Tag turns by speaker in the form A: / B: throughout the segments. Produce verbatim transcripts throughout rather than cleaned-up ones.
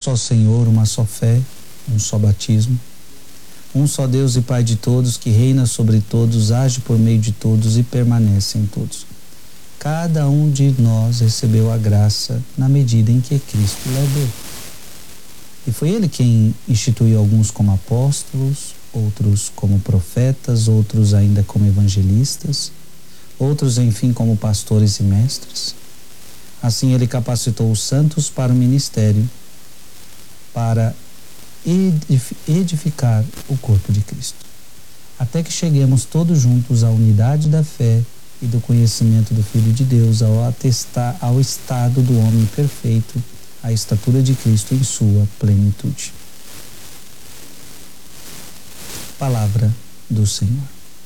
A: só Senhor, uma só fé, um só batismo. Um só Deus e Pai de todos, que reina sobre todos, age por meio de todos e permanece em todos. Cada um de nós recebeu a graça na medida em que Cristo lhe deu. E foi Ele quem instituiu alguns como apóstolos, outros como profetas, outros ainda como evangelistas, outros, enfim, como pastores e mestres. Assim, Ele capacitou os santos para o ministério, para edificar o corpo de Cristo, até que cheguemos todos juntos à unidade da fé e do conhecimento do Filho de Deus, ao atestar ao estado do homem perfeito, à estatura de Cristo em sua plenitude. Palavra do Senhor.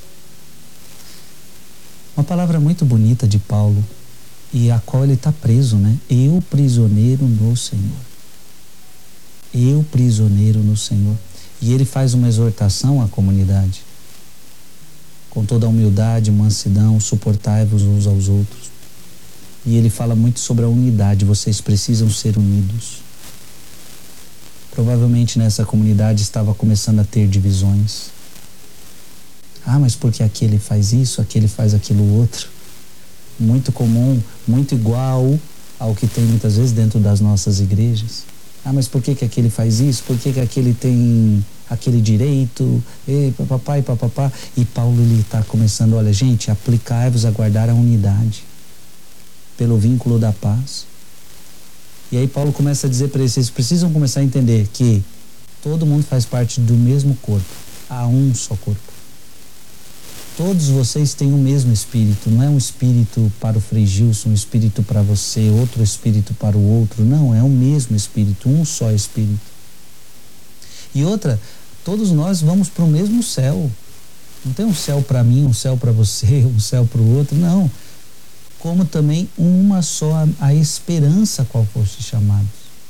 A: Uma palavra muito bonita de Paulo, e a qual ele está preso, né? Eu, prisioneiro no Senhor. Eu, prisioneiro no Senhor. E ele faz uma exortação à comunidade. Com toda a humildade, mansidão, suportai-vos uns aos outros. E ele fala muito sobre a unidade. Vocês precisam ser unidos. Provavelmente nessa comunidade estava começando a ter divisões. Ah, mas porque aquele faz isso, aquele faz aquilo outro. Muito comum, muito igual ao que tem muitas vezes dentro das nossas igrejas. Ah, mas por que que aquele faz isso? Por que que aquele tem aquele direito? E papapá e papapá. E Paulo, ele está começando, olha gente, aplicai-vos a guardar a unidade pelo vínculo da paz. E aí Paulo começa a dizer para eles, vocês precisam começar a entender que todo mundo faz parte do mesmo corpo. Há um só corpo. Todos vocês têm o mesmo espírito, não é um espírito para o Frei Gilson, um espírito para você, outro espírito para o outro, não, é o mesmo espírito, um só espírito. E outra, todos nós vamos para o mesmo céu, não tem um céu para mim, um céu para você, um céu para o outro, não, como também uma só a esperança a qual foste chamados.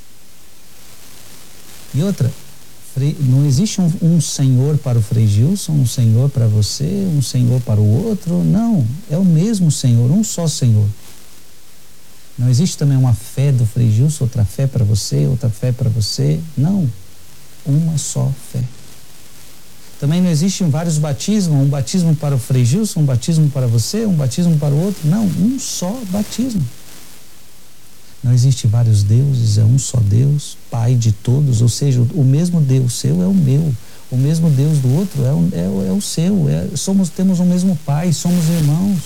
A: E outra, não existe um, um senhor para o Frei Gilson, um senhor para você, um senhor para o outro, não, é o mesmo Senhor, um só Senhor. Não existe também uma fé do Frei Gilson, outra fé para você, outra fé para você, não, uma só fé. Também não existem vários batismos, um batismo para o Frei Gilson, um batismo para você, um batismo para o outro, não, um só batismo. Não existe vários deuses, é um só Deus, Pai de todos, ou seja, o mesmo Deus seu é o meu, o mesmo Deus do outro é o, é o, é o seu, é, somos, temos o mesmo Pai, somos irmãos.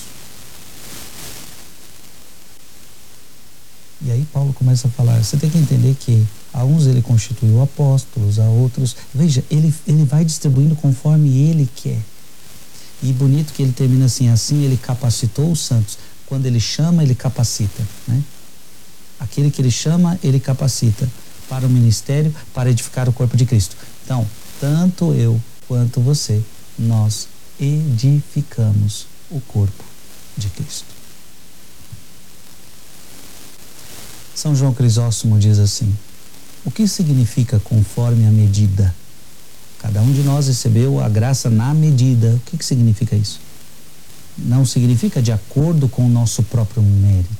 A: E aí Paulo começa a falar, você tem que entender que a uns ele constituiu apóstolos, a outros, veja, ele, ele vai distribuindo conforme ele quer. E bonito que ele termina assim, assim ele capacitou os santos, quando ele chama, ele capacita, né? Aquele que ele chama, ele capacita para o ministério, para edificar o corpo de Cristo. Então, tanto eu quanto você, nós edificamos o corpo de Cristo. São João Crisóstomo diz assim, o que significa conforme a medida? Cada um de nós recebeu a graça na medida. O que, que significa isso? Não significa de acordo com o nosso próprio mérito.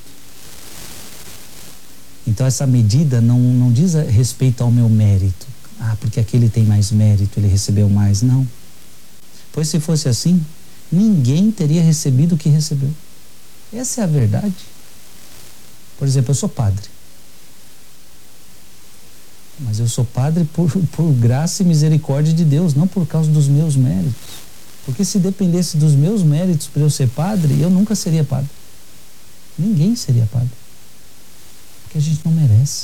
A: Então essa medida não, não diz a respeito ao meu mérito. Ah, porque aquele tem mais mérito, ele recebeu mais. Não. Pois se fosse assim, ninguém teria recebido o que recebeu. Essa é a verdade. Por exemplo, eu sou padre. Mas eu sou padre por, por graça e misericórdia de Deus, não por causa dos meus méritos. Porque se dependesse dos meus méritos para eu ser padre, eu nunca seria padre. Ninguém seria padre. Porque a gente não merece.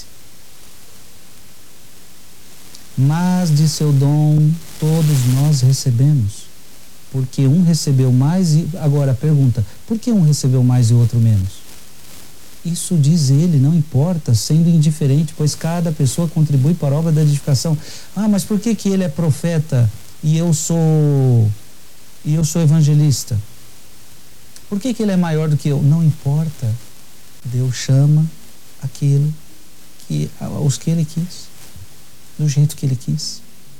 A: Mas de seu dom todos nós recebemos, porque um recebeu mais e... Agora a pergunta, por que um recebeu mais e o outro menos? Isso diz ele, não importa, sendo indiferente, pois cada pessoa contribui para a obra da edificação. Ah, mas por que que ele é profeta e eu sou e eu sou evangelista? Por que que ele é maior do que eu? Não importa. Deus chama aquilo que, os que ele quis, do jeito que ele quis.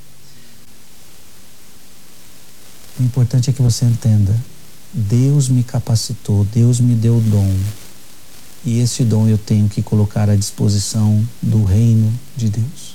A: O importante é que você entenda, Deus me capacitou, Deus me deu o dom, e esse dom eu tenho que colocar à disposição do reino de Deus.